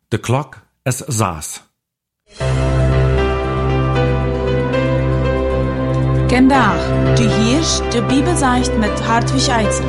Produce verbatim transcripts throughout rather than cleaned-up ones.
De klok is zes. Vandaag, du hörst de Bibelzeichen mit Hartwig Eitzel.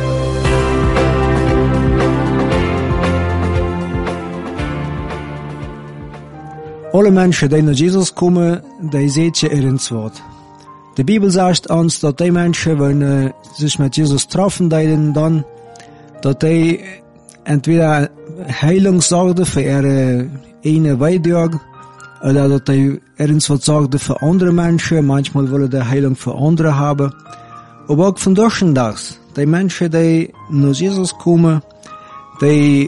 Alle mensen die naar Jesus komen, die zetten er ins Wort. De Bibel sagt uns, dat die mensen, wenn sich mit Jesus treffen, dann, dat die entweder Heilung sorgten für ihre eine Weidjag, oder dat die ergens wat sorgten für andere Menschen, manchmal wollen die Heilung für andere haben. Aber auch von Durchendags, die Menschen, die nach Jesus kommen, die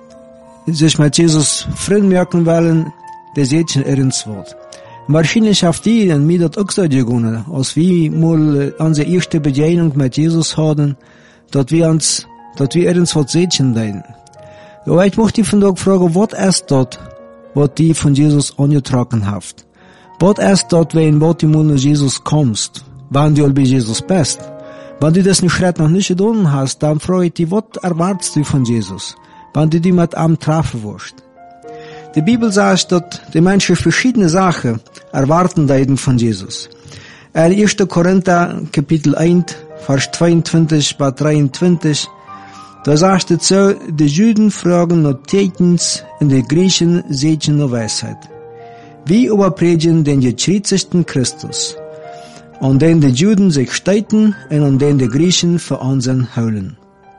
sich mit Jesus Frieden merken wollen, die setzen er ins Wort. Wahrscheinlich habt ihr und mir das auch so gegangen, als wir mal unsere erste Begegnung mit Jesus hatten, dass wir uns, dass wir ins Wort setzen wollen. Aber ich möchte von euch fragen, was ist das, was die von Jesus angetragen habt? Was ist das, wenn du mal nach Jesus kommst, wenn du bei Jesus bist? Wenn du diesen Schritt noch nicht getan hast, dann frage ich dich, was erwartest du von Jesus, wenn du dich mit ihm treffen wirst? Die Bibel sagt, dass die Menschen verschiedene Sachen erwarten von Jesus. In erster Korinther, Kapitel eins, Vers zweiundzwanzig bis dreiundzwanzig, da sagt es so, die Juden fragen nach Tekens und die Griechen sehen nach Weisheit. Wir aber predigen den gekreuzigten Christus, an den die Juden sich streiten und an den die Griechen für unseren holen.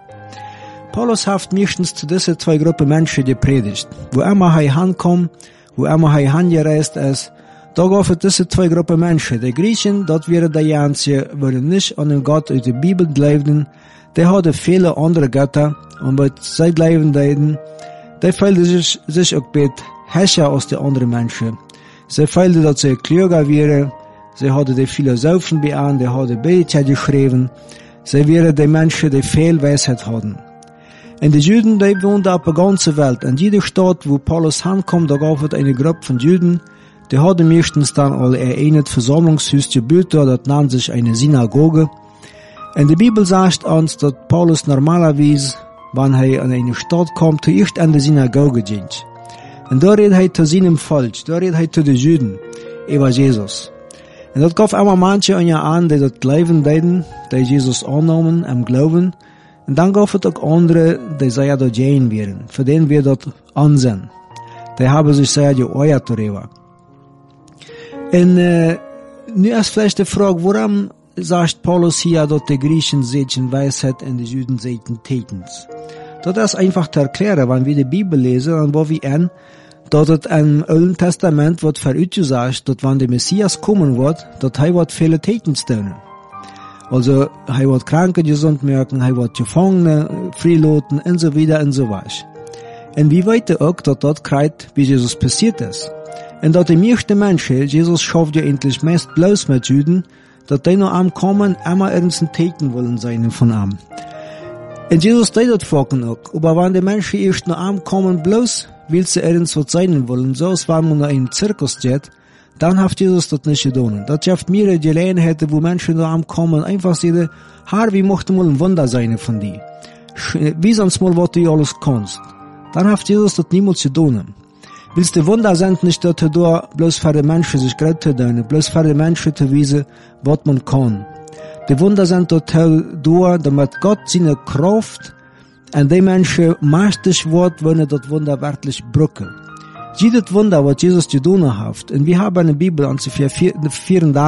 Paulus hat meistens zu diesen zwei Gruppen Menschen gepredigt. Wo immer er hinkommt, wo immer er hingereist ist, da gab es diese zwei Gruppen Menschen. Die Griechen, das wäre die Einzigen, die nicht an den Gott aus der Bibel glaubten. Die hatten viele andere Götter, und bei sie glaubten, die fühlten sich, sich auch mit Herrscher als die anderen Menschen. Sie fühlten, dass sie klüger wären. Sie hatten die Philosophen bei an, die hatten Bücher geschrieben. Sie wären die Menschen, die viel Weisheit hatten. Und die Juden, die wohnen auf der ganzen Welt. In jeder Stadt, wo Paulus hinkommt, da gab es eine Gruppe von Juden, die hatten meistens dann alle ein Versammlungshus gebaut, das nannte sich eine Synagoge. Und die Bibel sagt uns, dass Paulus normalerweise, wenn er an eine Stadt kommt, zuerst an die Synagoge ging. Und da redet er zu seinem Volk, da redet er zu den Juden über Jesus. Und das gab immer manche an, die das glauben, die Jesus annahmen, am Glauben. Und dann gab es auch andere, die sehr dagegen wären, für den wir das ansehen. Die haben sich sehr geäußert darüber. Und äh, nu ist vielleicht die Frage, warum sagt Paulus hier, dass die Griechen sehen Weisheit und die Juden sehen Tekens? Das ist einfach zu erklären, wenn wir die Bibel lesen, und wo wir an, dass es im Alten Testament wird vorausgesagt, dass wenn der Messias kommen wird, dass er wird viele Tekens tun. Also, er wird Kranke gesund machen, er wird Gefangene freilassen und so weiter und so weiter. Und wir wissen auch, dass das gerade bei Jesus passiert ist. Und dass die meisten Menschen, Jesus schafft ja endlich meist bloß mit Juden, dass die noch am kommen, immer irgendein Teken wollen sein von ihm. Und Jesus tut das vorhin auch. Aber wenn die Menschen erst noch am kommen, bloß, weil sie irgendwas sein wollen, so als wenn man noch in einem Zirkus geht, dann hat Jesus das nicht getan. Das schafft mehrere Gelegenheiten, wo Menschen da ankommen, einfach sagen, Herr, wie möchte mal ein Wunder sein von dir? Wie sonst mal, was du alles kannst. Dann hat Jesus das niemals getan. Willst du Wunder sind nicht dazu da, bloß für die Menschen sich gerade zu tun, bloß für die Menschen zu wissen, was man kann. Die Wunder sind dazu da, damit Gott seine Kraft an die Menschen mächtig wird, wenn er das Wunder wirklich brückt. Jedes Wunder, was Jesus getan hat, und wir haben in der Bibel, an zu vier, vier,